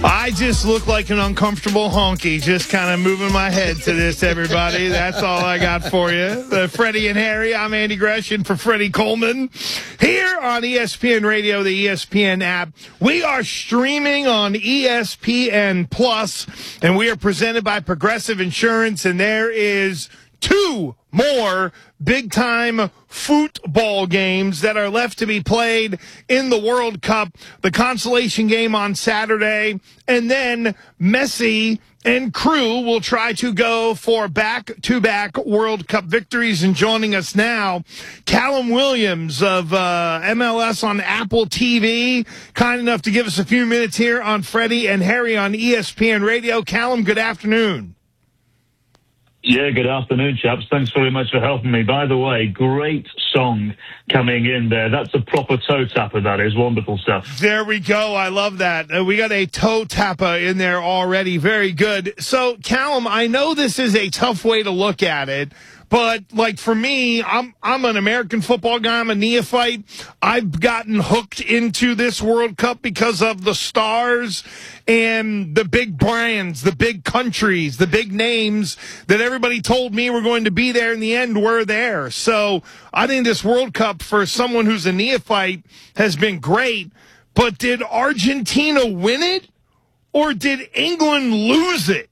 I just look like an uncomfortable honky, just kind of moving my head to this, everybody. That's all I got for you. Freddie and Harry, I'm Andy Gresham for Freddie Coleman. Here on ESPN Radio, the ESPN app. We are streaming on ESPN Plus, and we are presented by Progressive Insurance, and there is 2 more big-time football games that are left to be played in the World Cup. The consolation game on Saturday, and then Messi and crew will try to go for back-to-back World Cup victories. And joining us now, Callum Williams of MLS on Apple TV, kind enough to give us a few minutes here on Freddie and Harry on ESPN Radio. Callum, good afternoon. Yeah, good afternoon, chaps. Thanks very much for helping me. By the way, great song coming in there. That's a proper toe tapper, that is. Wonderful stuff. There we go. I love that. We got a toe tapper in there already. Very good. So, Callum, I know this is a tough way to look at it, but like for me, I'm an American football guy. I'm a neophyte. I've gotten hooked into this World Cup because of the stars and the big brands, the big countries, the big names that everybody told me were going to be there in the end were there. So I think this World Cup for someone who's a neophyte has been great. But did Argentina win it or did England lose it?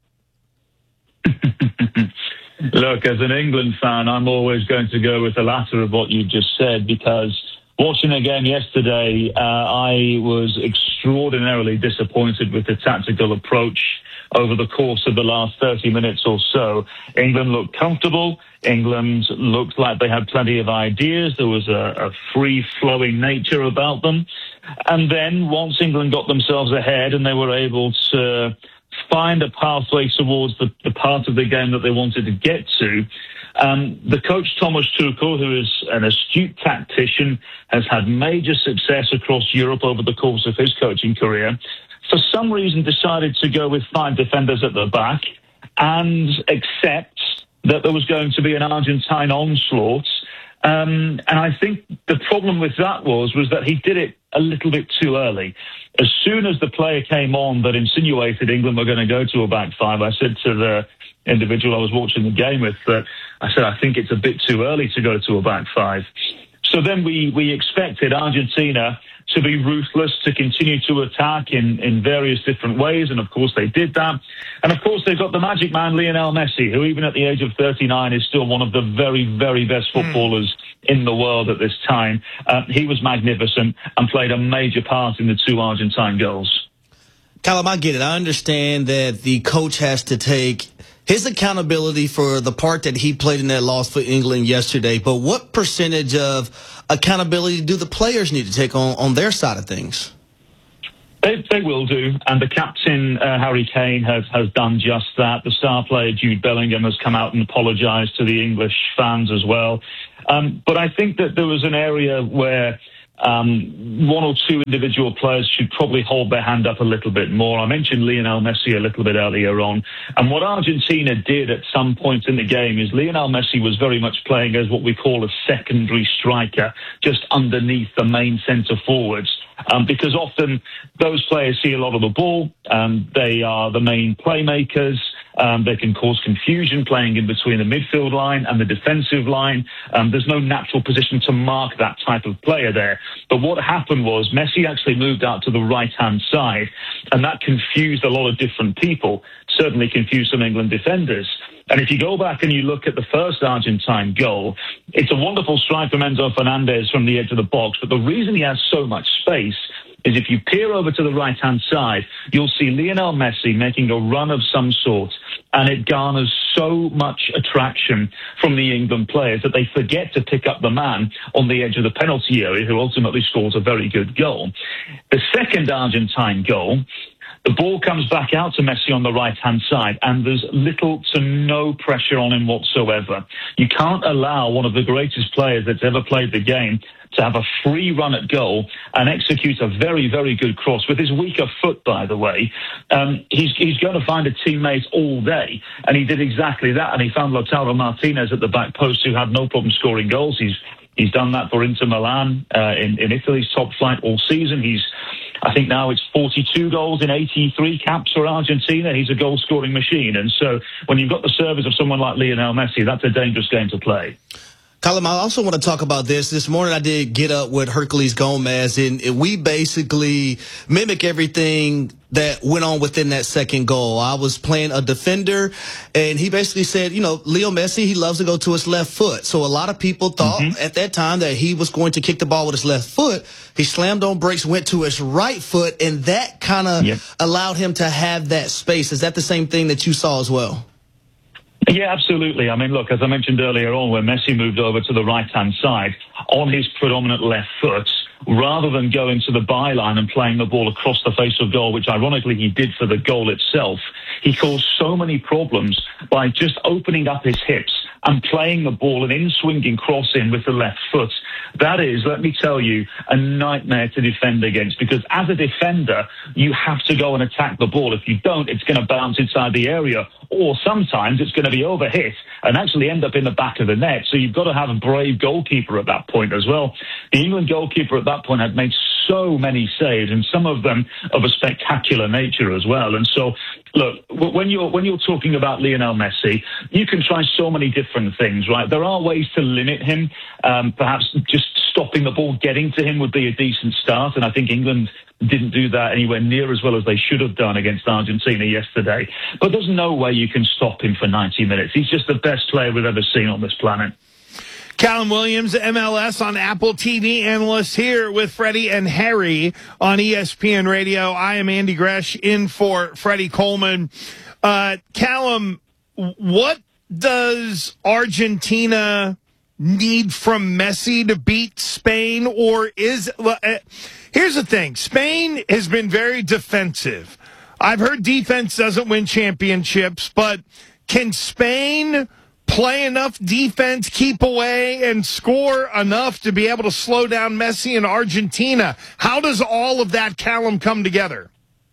Look, as an England fan, I'm always going to go with the latter of what you just said, because watching again yesterday, I was extraordinarily disappointed with the tactical approach over the course of the last 30 minutes or so. England looked comfortable. England looked like they had plenty of ideas. There was a free-flowing nature about them. And then once England got themselves ahead and they were able to find a pathway towards the part of the game that they wanted to get to, the coach Thomas Tuchel, who is an astute tactician, has had major success across Europe over the course of his coaching career, for some reason decided to go with 5 defenders at the back and accept that there was going to be an Argentine onslaught. And I think the problem with that was that he did it a little bit too early. As soon as the player came on that insinuated England were going to go to a back 5, I said to the individual I was watching the game with, I said, I think it's a bit too early to go to a back 5. So then we expected Argentina to be ruthless, to continue to attack in various different ways, and of course they did that. And of course they've got the magic man, Lionel Messi, who even at the age of 39 is still one of the very, very best footballers in the world at this time. He was magnificent and played a major part in the 2 Argentine goals. Callum, I get it. I understand that the coach has to take his accountability for the part that he played in that loss for England yesterday, but what percentage of accountability do the players need to take on their side of things? They will do, and the captain, Harry Kane, has done just that. The star player, Jude Bellingham, has come out and apologised to the English fans as well. But I think that there was an area where 1 or 2 individual players should probably hold their hand up a little bit more. I mentioned Lionel Messi a little bit earlier on. And what Argentina did at some point in the game is Lionel Messi was very much playing as what we call a secondary striker, just underneath the main centre forwards. Because often those players see a lot of the ball. They are the main playmakers. They can cause confusion playing in between the midfield line and the defensive line. There's no natural position to mark that type of player there. But what happened was Messi actually moved out to the right-hand side, and that confused a lot of different people, certainly confused some England defenders. And if you go back and you look at the first Argentine goal, it's a wonderful strike from Enzo Fernandez from the edge of the box. But the reason he has so much space is if you peer over to the right-hand side, you'll see Lionel Messi making a run of some sort, and it garners so much attraction from the England players that they forget to pick up the man on the edge of the penalty area who ultimately scores a very good goal. The second Argentine goal, the ball comes back out to Messi on the right-hand side, and there's little to no pressure on him whatsoever. You can't allow one of the greatest players that's ever played the game to have a free run at goal and execute a very, very good cross with his weaker foot, by the way. He's going to find a teammate all day, and he did exactly that, and he found Lautaro Martinez at the back post, who had no problem scoring goals. He's He's done that for Inter Milan in Italy's top flight all season. I think now it's 42 goals in 83 caps for Argentina. He's a goal-scoring machine. And so when you've got the service of someone like Lionel Messi, that's a dangerous game to play. Colin, I also want to talk about this. This morning I did get up with Herculez Gomez, and we basically mimic everything that went on within that second goal. I was playing a defender, and he basically said, Leo Messi, he loves to go to his left foot. So a lot of people thought at that time that he was going to kick the ball with his left foot. He slammed on brakes, went to his right foot, and that kind of allowed him to have that space. Is that the same thing that you saw as well? Yeah, absolutely. I mean, look, as I mentioned earlier on, when Messi moved over to the right-hand side on his predominant left foot, rather than going to the byline and playing the ball across the face of goal, which ironically he did for the goal itself, he caused so many problems by just opening up his hips and playing the ball an in-swinging cross-in with the left foot. That is, let me tell you, a nightmare to defend against, because as a defender, you have to go and attack the ball. If you don't, it's going to bounce inside the area, or sometimes it's going to be overhit and actually end up in the back of the net. So you've got to have a brave goalkeeper at that point as well. The England goalkeeper at that point had made so many saves, and some of them of a spectacular nature as well. And so, look, when you're talking about Lionel Messi, you can try so many different things, right? There are ways to limit him. Perhaps just stopping the ball getting to him would be a decent start, and I think England didn't do that anywhere near as well as they should have done against Argentina yesterday. But there's no way you can stop him for 90 minutes. He's just the best player we've ever seen on this planet. Callum Williams, MLS on Apple TV analyst, here with Freddie and Harry on ESPN Radio. I am Andy Gresh in for Freddie Coleman. Callum, what does Argentina need from Messi to beat Spain? Or here's the thing. Spain has been very defensive. I've heard defense doesn't win championships, but can Spain play enough defense, keep away, and score enough to be able to slow down Messi and Argentina? How does all of that, Callum, come together?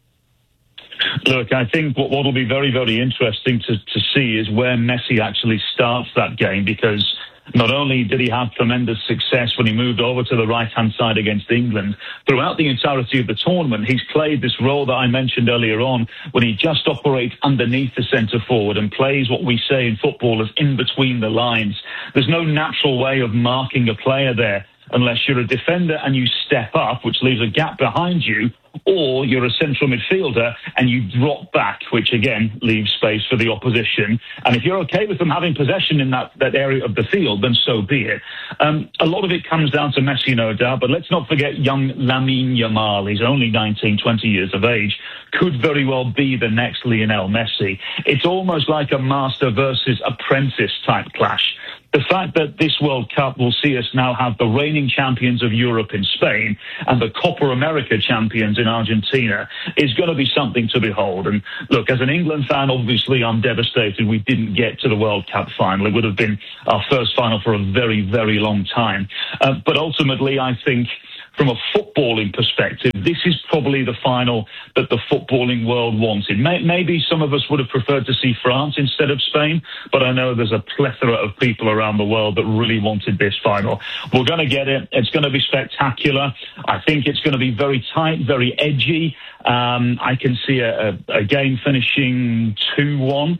Look, I think what will be very, very interesting to see is where Messi actually starts that game, because not only did he have tremendous success when he moved over to the right-hand side against England, throughout the entirety of the tournament, he's played this role that I mentioned earlier on, when he just operates underneath the centre forward and plays what we say in football as in between the lines. There's no natural way of marking a player there unless you're a defender and you step up, which leaves a gap behind you, or you're a central midfielder and you drop back, which again leaves space for the opposition. And if you're okay with them having possession in that area of the field, then so be it. A lot of it comes down to Messi, no doubt, but let's not forget young Lamine Yamal. He's only 19, 20 years of age, could very well be the next Lionel Messi. It's almost like a master versus apprentice type clash. The fact that this World Cup will see us now have the reigning champions of Europe in Spain and the Copa America champions in Argentina is going to be something to behold. And look, as an England fan, obviously I'm devastated we didn't get to the World Cup final. It would have been our first final for a very, very long time. But ultimately, I think from a footballing perspective, this is probably the final that the footballing world wanted. Maybe some of us would have preferred to see France instead of Spain, but I know there's a plethora of people around the world that really wanted this final. We're going to get it. It's going to be spectacular. I think it's going to be very tight, very edgy. I can see a game finishing 2-1.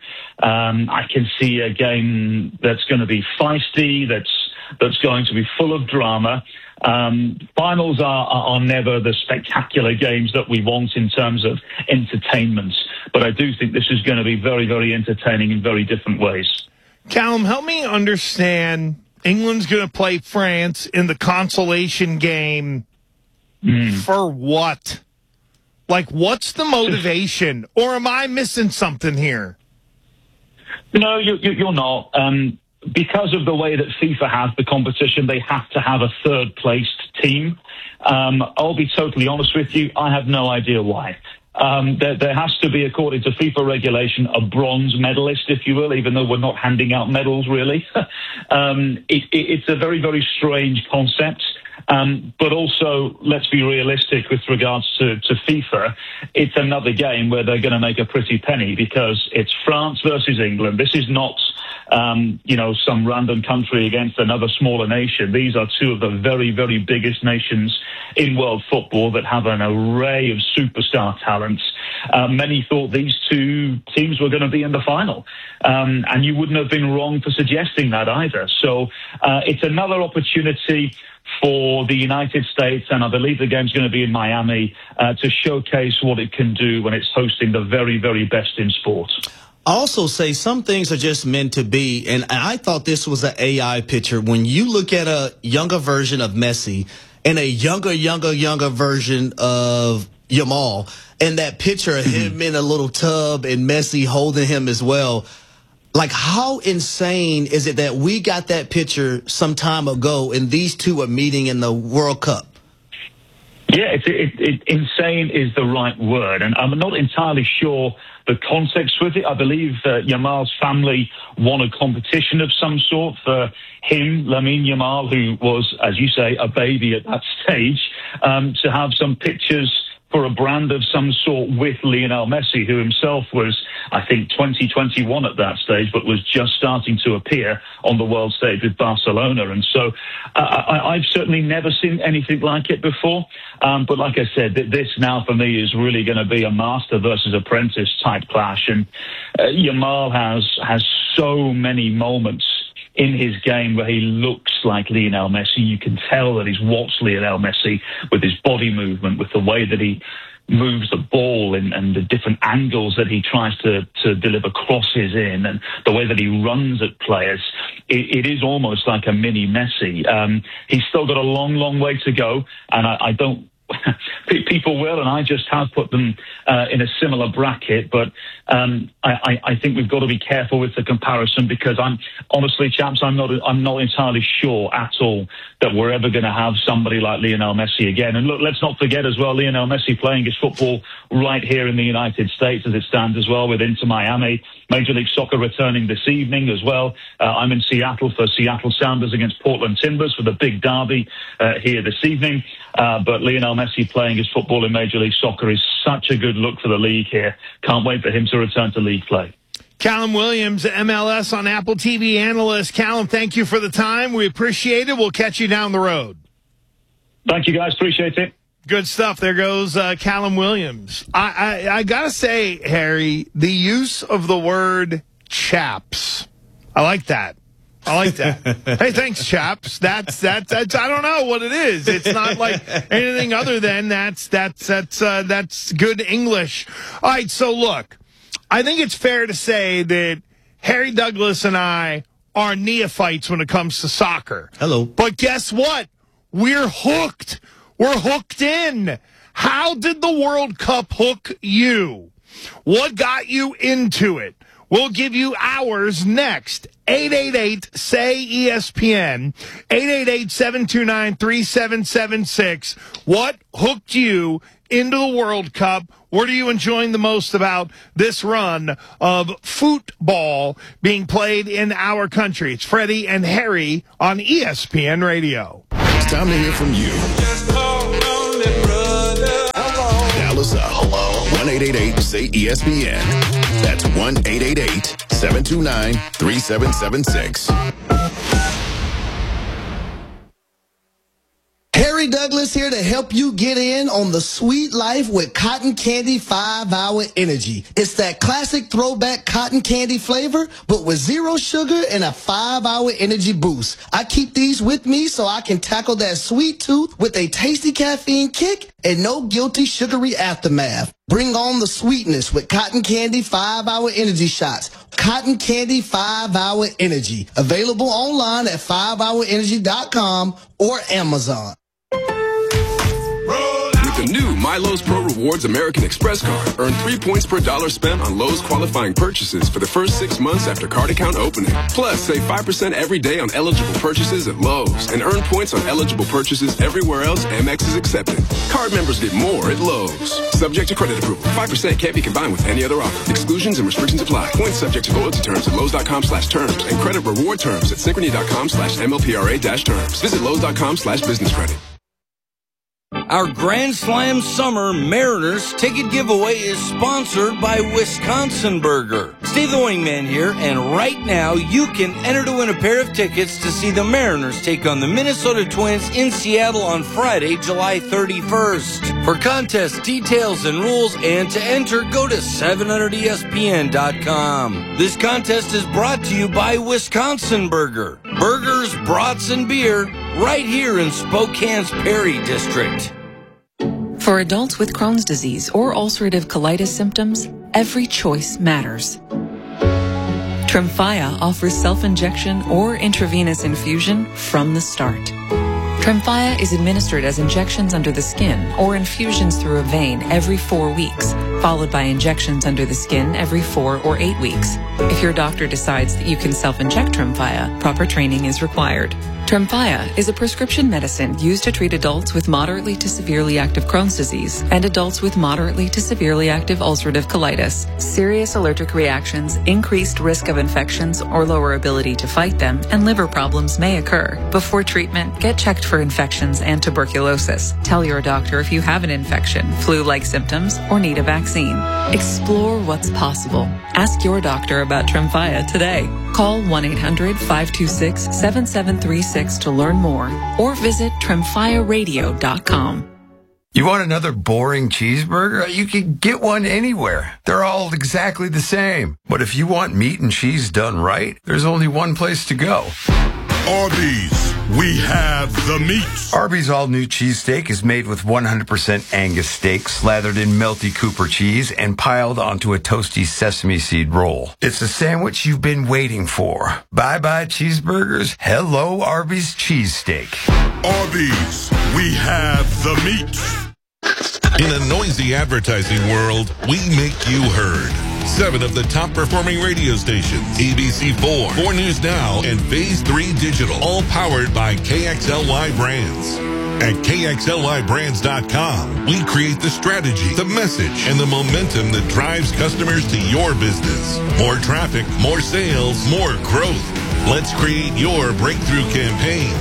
I can see a game that's going to be feisty, that's going to be full of drama. Finals are never the spectacular games that we want in terms of entertainment, but I do think this is going to be very, very entertaining in very different ways. Callum, help me understand. England's going to play France in the consolation game for what? Like, what's the motivation? Or am I missing something here? No, you're not. Because of the way that FIFA has the competition, they have to have a third-placed team. I'll be totally honest with you, I have no idea why. There has to be, according to FIFA regulation, a bronze medalist, if you will, even though we're not handing out medals, really. It's a very, very strange concept. But also, let's be realistic with regards to FIFA. It's another game where they're going to make a pretty penny, because it's France versus England. This is not some random country against another smaller nation. These are two of the very, very biggest nations in world football that have an array of superstar talents. Many thought these two teams were going to be in the final, and you wouldn't have been wrong for suggesting that either. So it's another opportunity for the United States, and I believe the game's going to be in Miami, to showcase what it can do when it's hosting the very, very best in sport. I also say some things are just meant to be, and I thought this was an AI picture. When you look at a younger version of Messi and a younger version of Yamal, and that picture of him in a little tub and Messi holding him as well, like, how insane is it that we got that picture some time ago and these two are meeting in the World Cup? Yeah, insane is the right word, and I'm not entirely sure the context with it. I believe Yamal's family won a competition of some sort for him, Lamine Yamal, who was, as you say, a baby at that stage, to have some pictures for a brand of some sort with Lionel Messi, who himself was, I think, 21 at that stage, but was just starting to appear on the world stage with Barcelona. And so I've certainly never seen anything like it before. But like I said, this now for me is really going to be a master versus apprentice type clash. And Yamal has so many moments in his game where he looks like Lionel Messi. You can tell that he's watched Lionel Messi with his body movement, with the way that he moves the ball and the different angles that he tries to deliver crosses in, and the way that he runs at players. It is almost like a mini Messi. He's still got a long, long way to go, and I don't people will, and I just have put them in a similar bracket, but I think we've got to be careful with the comparison, because honestly, chaps, I'm not entirely sure at all that we're ever going to have somebody like Lionel Messi again. And look, let's not forget as well, Lionel Messi playing his football right here in the United States as it stands as well, with Inter Miami. Major League Soccer returning this evening as well. I'm in Seattle for Seattle Sounders against Portland Timbers for the big derby here this evening. But Lionel Messi playing his football in Major League Soccer is such a good look for the league here. Can't wait for him to return to league play. Callum Williams, MLS on Apple TV analyst. Callum, thank you for the time. We appreciate it. We'll catch you down the road. Thank you, guys. Appreciate it. Good stuff. There goes Callum Williams. I got to say, Harry, the use of the word chaps. I like that. Hey, thanks, chaps. That's I don't know what it is. It's not like anything other than that's good English. All right, so look, I think it's fair to say that Harry Douglas and I are neophytes when it comes to soccer. Hello. But guess what? We're hooked. We're hooked in. How did the World Cup hook you? What got you into it? We'll give you ours next. 888-SAY-ESPN, 888-729-3776. What hooked you into the World Cup? What are you enjoying the most about this run of football being played in our country? It's Freddie and Harry on ESPN Radio. It's time to hear from you. Dial us up. Hello. 1-888-SAY-ESPN. That's 1-888-729-3776. Harry Douglas here to help you get in on the sweet life with Cotton Candy 5-Hour Energy. It's that classic throwback cotton candy flavor, but with 0 sugar and a 5-hour energy boost. I keep these with me so I can tackle that sweet tooth with a tasty caffeine kick and no guilty sugary aftermath. Bring on the sweetness with Cotton Candy 5-Hour Energy Shots. Cotton Candy 5-Hour Energy. Available online at 5hourenergy.com or Amazon. The new My Lowe's Pro Rewards American Express card. Earn 3 points per dollar spent on Lowe's qualifying purchases for the first 6 months after card account opening. Plus, save 5% every day on eligible purchases at Lowe's and earn points on eligible purchases everywhere else Amex is accepted. Card members get more at Lowe's. Subject to credit approval. 5% can't be combined with any other offer. Exclusions and restrictions apply. Points subject to loyalty terms at Lowe's.com/terms and credit reward terms at Synchrony.com/MLPRA-terms. Visit Lowe's.com/business credit. Our Grand Slam Summer Mariners ticket giveaway is sponsored by Wisconsin Burger. Steve the Wingman here, and right now you can enter to win a pair of tickets to see the Mariners take on the Minnesota Twins in Seattle on Friday, July 31st. For contest details and rules and to enter, go to 700ESPN.com. This contest is brought to you by Wisconsin Burger. Burgers, brats, and beer right here in Spokane's Perry District. For adults with Crohn's disease or ulcerative colitis symptoms, every choice matters. Tremfya offers self-injection or intravenous infusion from the start. Tremfya is administered as injections under the skin or infusions through a vein every 4 weeks, followed by injections under the skin every 4 or 8 weeks. If your doctor decides that you can self-inject Tremfya, proper training is required. Tremfya is a prescription medicine used to treat adults with moderately to severely active Crohn's disease and adults with moderately to severely active ulcerative colitis. Serious allergic reactions, increased risk of infections or lower ability to fight them, and liver problems may occur. Before treatment, get checked for infections and tuberculosis. Tell your doctor if you have an infection, flu-like symptoms, or need a vaccine. Explore what's possible. Ask your doctor about Tremfya today. Call 1-800-526-7736 to learn more or visit tremfyaradio.com. You want another boring cheeseburger? You can get one anywhere. They're all exactly the same. But if you want meat and cheese done right, there's only one place to go. Arby's, we have the meat. Arby's all-new cheesesteak is made with 100% Angus steak, slathered in melty Cooper cheese, and piled onto a toasty sesame seed roll. It's a sandwich you've been waiting for. Bye-bye cheeseburgers. Hello, Arby's cheesesteak. Arby's, we have the meat. In a noisy advertising world, we make you heard. 7 of the top performing radio stations, ABC4, 4 News Now, and Phase 3 Digital, all powered by KXLY Brands. At KXLYBrands.com, we create the strategy, the message, and the momentum that drives customers to your business. More traffic, more sales, more growth. Let's create your breakthrough campaign.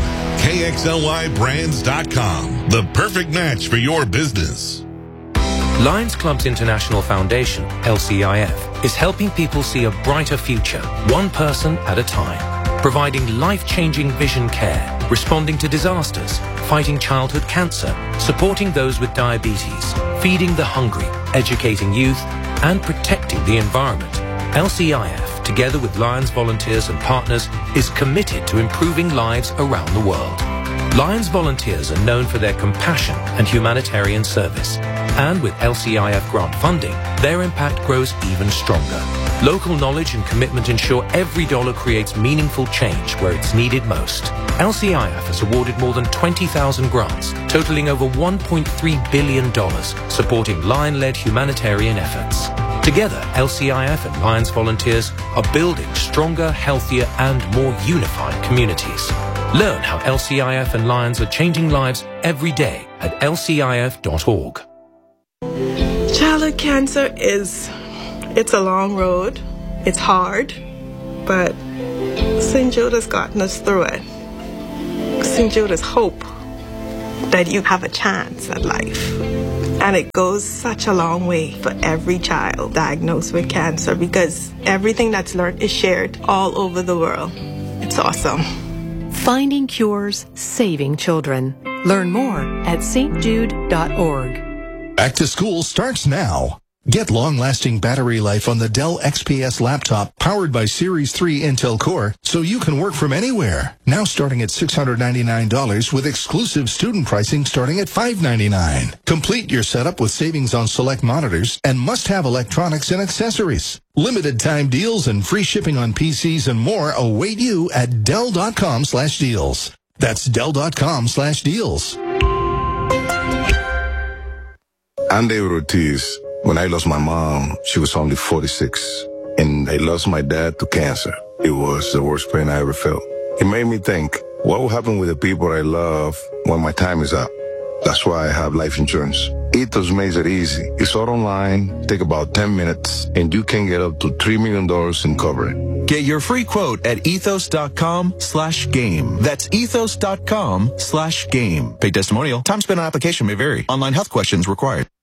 KXLYBrands.com, the perfect match for your business. Lions Clubs International Foundation, LCIF, is helping people see a brighter future, one person at a time. Providing life-changing vision care, responding to disasters, fighting childhood cancer, supporting those with diabetes, feeding the hungry, educating youth, and protecting the environment. LCIF, together with Lions volunteers and partners, is committed to improving lives around the world. Lions volunteers are known for their compassion and humanitarian service. And with LCIF grant funding, their impact grows even stronger. Local knowledge and commitment ensure every dollar creates meaningful change where it's needed most. LCIF has awarded more than 20,000 grants, totaling over $1.3 billion, supporting Lion-led humanitarian efforts. Together, LCIF and Lions volunteers are building stronger, healthier, and more unified communities. Learn how LCIF and Lions are changing lives every day at lcif.org. Childhood cancer it's a long road. It's hard, but St. Jude has gotten us through it. St. Jude is hope that you have a chance at life. And it goes such a long way for every child diagnosed with cancer because everything that's learned is shared all over the world. It's awesome. Finding cures, saving children. Learn more at stjude.org. Back to school starts now. Get long-lasting battery life on the Dell XPS laptop powered by Series 3 Intel Core so you can work from anywhere. Now starting at $699 with exclusive student pricing starting at $599. Complete your setup with savings on select monitors and must-have electronics and accessories. Limited time deals and free shipping on PCs and more await you at Dell.com/deals. That's Dell.com/deals. I'm David Ortiz. When I lost my mom, she was only 46. And I lost my dad to cancer. It was the worst pain I ever felt. It made me think, what will happen with the people I love when my time is up? That's why I have life insurance. Ethos makes it easy. It's all online, take about 10 minutes, and you can get up to $3 million in coverage. Get your free quote at ethos.com/game. That's ethos.com/game. Paid testimonial. Time spent on application may vary. Online health questions required.